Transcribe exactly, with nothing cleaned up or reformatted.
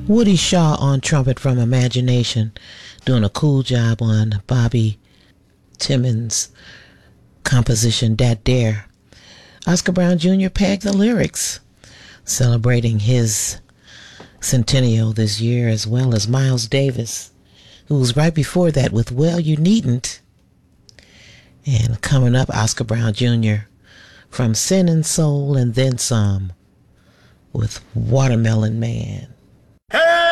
Woody Shaw on trumpet from Imagination, doing a cool job on Bobby Timmons' composition Dat Dare. Oscar Brown Junior pegged the lyrics, celebrating his centennial this year, as well as Miles Davis, who was right before that with Well You Needn't. And coming up, Oscar Brown Junior from Sin and Soul and Then Some with Watermelon Man. Hey!